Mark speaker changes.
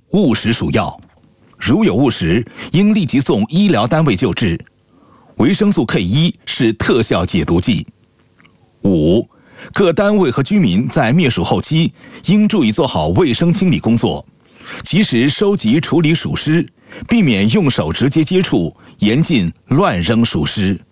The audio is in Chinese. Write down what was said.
Speaker 1: 误食属药，如有误食，应立即送医疗单位救治。维生素 K1 是特效解毒剂。5. 各单位和居民在灭鼠后期应注意做好卫生清理工作，及时收集处理鼠尸，避免用手直接接触，严禁乱扔鼠尸。